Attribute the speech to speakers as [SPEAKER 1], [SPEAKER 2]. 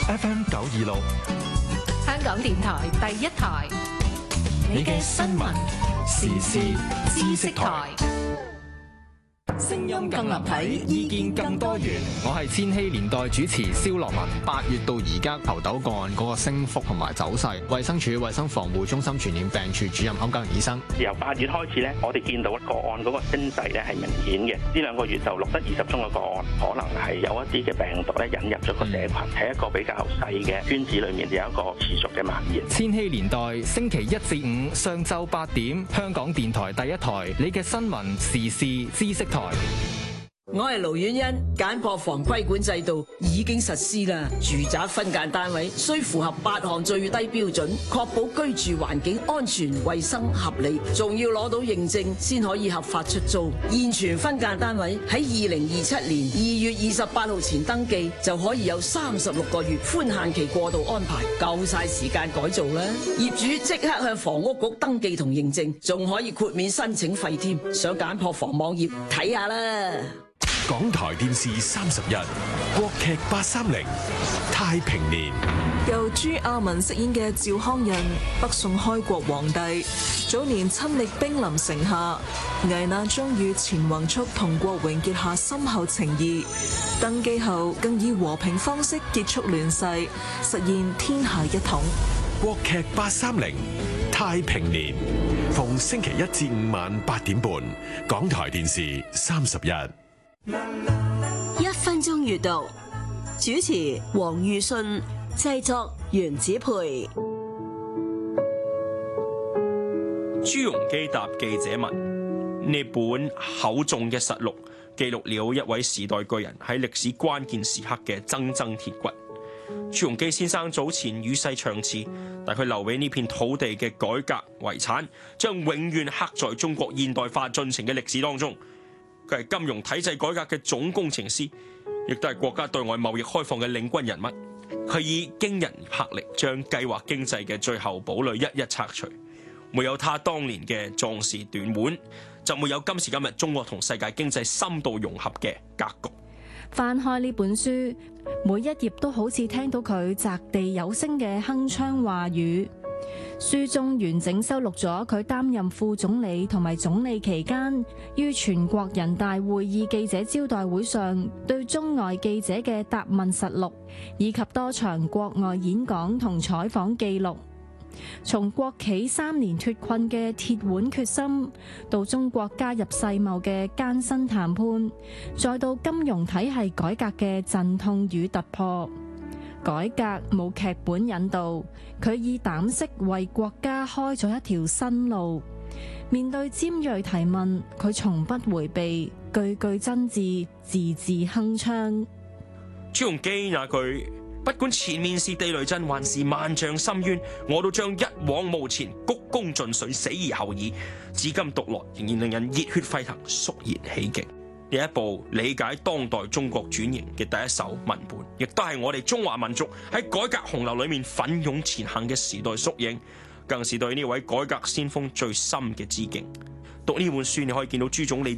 [SPEAKER 1] FM 926，
[SPEAKER 2] 香港電台第一台，你嘅新聞時事知識台。
[SPEAKER 3] 聲音更立體，意見更多元。
[SPEAKER 4] 我係千禧年代主持蕭樂文。8月到而家猴痘個案嗰個升幅同埋走勢，衛生署衛生防護中心傳染病處主任歐家榮醫生。
[SPEAKER 5] 由8月開始咧，我哋見到個案嗰個升勢咧係明顯嘅。呢2個月就錄得20宗嘅個案，可能係有一啲嘅病毒咧引入咗個社群，喺一個比較細嘅圈子裏面有一個持續嘅蔓延。
[SPEAKER 4] 千禧年代星期1至5上晝8點，香港電台第一台，你嘅新聞時事知識台。
[SPEAKER 6] 我係盧婉欣，簡樸房規管制度已經實施啦。住宅分間單位需符合8項最低標準，確保居住環境安全、衛生、合理，仲要攞到認證先可以合法出租。現存分間單位喺2027年2月28號前登記，就可以有36個月寬限期過渡安排，夠晒時間改造啦。業主即刻向房屋局登記同認證，仲可以豁免申請費添。上簡樸房網頁睇下啦。
[SPEAKER 1] 港台電視31，國劇830，太平年。
[SPEAKER 7] 由朱亞文飾演嘅趙匡胤，北宋開國皇帝，早年親歷兵臨城下，危難中與錢弘璁同郭榮結下深厚情誼。登基後更以和平方式結束亂世，實現天下一統。
[SPEAKER 1] 國劇830，太平年，逢星期1至5晚8點半，港台電視31。
[SPEAKER 8] 1分鐘閱讀，主持黃裕信，製作袁子培。
[SPEAKER 9] 朱鎔基答記者問：呢本厚重嘅實錄記錄了一位時代巨人喺歷史關鍵時刻嘅錚錚鐵骨。朱鎔基先生早前與世長辭，但佢留俾呢片土地嘅改革遺產，將永遠刻在中國現代化進程嘅歷史當中。佢係金融體制改革嘅總工程師，亦都係國家對外貿易開放嘅領軍人物。佢以驚人魄力將計劃經濟嘅最後堡壘一一拆除。沒有他當年嘅壯士斷腕，就沒有今時今日中國同世界經濟深度融合嘅格局。
[SPEAKER 10] 翻開呢本書，每一頁都好似聽到佢擲地有聲嘅鏗鏘話語。書中完整收錄咗佢擔任副總理同埋總理期間，於全國人大會議記者招待會上對中外記者嘅答問實錄，以及多場國外演講同採訪記錄。從國企3年脫困嘅鐵腕決心，到中國加入世貿嘅艱辛談判，再到金融體系改革嘅陣痛與突破。改革冇劇本引導，佢以膽識為國家開咗一條新路。面對尖銳提問，佢從不迴避，句句真摯，字字鏗鏘。
[SPEAKER 9] 朱鎔基那句不管前面是地雷陣還是萬丈深淵，我都將一往無前，鞠躬盡瘁，死而後已，至今讀來仍然令人熱血沸騰，肅然起敬。呢一部理解當代中國轉型嘅第一手文本，亦都係我哋中華民族喺改革洪流裏面奮勇前行嘅時代縮影，更是對呢位改革先鋒最深嘅致敬。讀呢本書，你可以見到朱總理